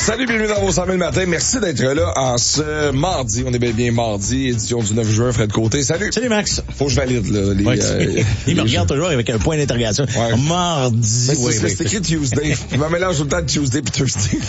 Salut, bienvenue dans vos 100 000 matin. Merci d'être là en ce mardi. On est bien mardi, édition du 9 juin. Fred Côté, salut. Salut, Max. Faut que je valide, là. Il me regarde toujours avec un point d'interrogation. Ouais. Mardi. C'est écrit Tuesday. Je me mélange tout le temps de Tuesday puis Thursday.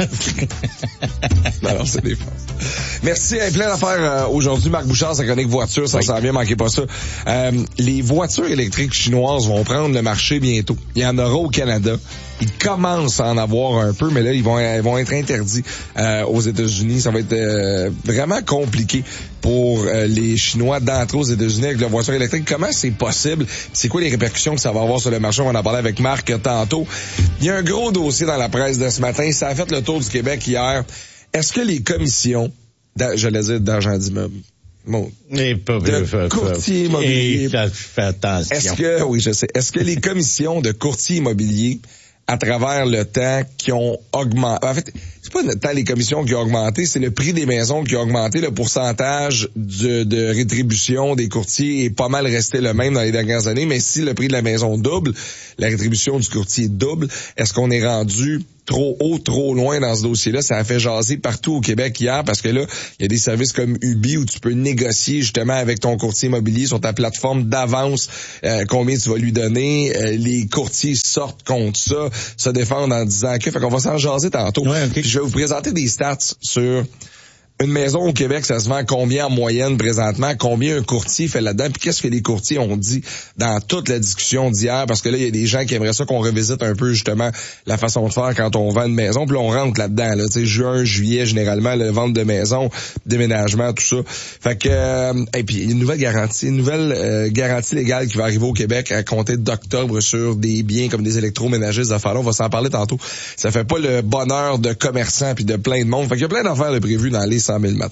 Alors, c'est des farces. Merci. Plein d'affaires aujourd'hui. Marc Bouchard, sa chronique voiture, ça s'en vient, manquez pas ça. Les voitures électriques chinoises vont prendre le marché bientôt. Il y en aura au Canada. Ils commencent à en avoir un peu, mais là, ils vont être interdits aux États-Unis. Ça va être vraiment compliqué pour les Chinois d'entrer aux États-Unis avec la voiture électrique. Comment c'est possible? C'est quoi les répercussions que ça va avoir sur le marché? On en parlait avec Marc tantôt. Il y a un gros dossier dans la presse de ce matin. Ça a fait le tour du Québec hier. Est-ce que les commissions, j'allais dire d'argent d'immeuble, bon, de courtier immobilier, Fais attention. Est-ce que les commissions de courtier immobilier à travers le temps qui ont augmenté. En fait, c'est pas tant les commissions qui ont augmenté, c'est le prix des maisons qui a augmenté. Le pourcentage de rétribution des courtiers est pas mal resté le même dans les dernières années, mais si le prix de la maison double, la rétribution du courtier double, est-ce qu'on est rendu trop haut, trop loin dans ce dossier-là? Ça a fait jaser partout au Québec hier parce que là, il y a des services comme Ubi où tu peux négocier justement avec ton courtier immobilier sur ta plateforme d'avance combien tu vas lui donner. Les courtiers sortent contre ça, se défendent en disant que fait qu'on va s'en jaser tantôt. Ouais, okay. Puis je vais vous présenter des stats sur une maison au Québec, ça se vend combien en moyenne présentement, combien un courtier fait là-dedans, puis qu'est-ce que les courtiers ont dit dans toute la discussion d'hier, parce que là, il y a des gens qui aimeraient ça qu'on revisite un peu justement la façon de faire quand on vend une maison, puis là, on rentre là-dedans, là, tu sais, juin, juillet, généralement, le vente de maison, déménagement, tout ça. Fait que, et puis une nouvelle garantie légale qui va arriver au Québec à compter d'octobre sur des biens comme des électroménagers, des affaires-là, on va s'en parler tantôt. Ça fait pas le bonheur de commerçants puis de plein de monde. Fait qu'il y a plein d'affaires de prévues dans les 100 000 matin.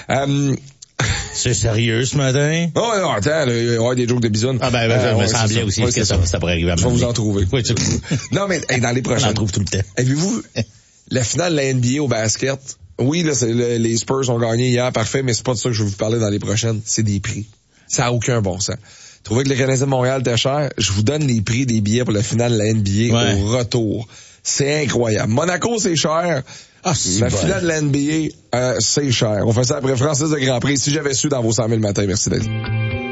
C'est sérieux ce matin? Oh non, attends, il va y avoir des jokes de bisounes. Ah je me semblais aussi que ça pourrait arriver à je vais vous en trouver. Oui, non, mais dans les prochaines. On en trouve tout le temps. Avez-vous la finale de la NBA au basket? Oui, là, les Spurs ont gagné hier, parfait, mais c'est pas de ça que je vais vous parler dans les prochaines. C'est des prix. Ça a aucun bon sens. Trouvez que le Canadien de Montréal était cher? Je vous donne les prix des billets pour la finale de la NBA au retour. C'est incroyable. Monaco, c'est cher. La finale de la NBA, c'est cher. On fait ça après Francis de Grand Prix. Si j'avais su dans vos 100 000 matin, merci d'être.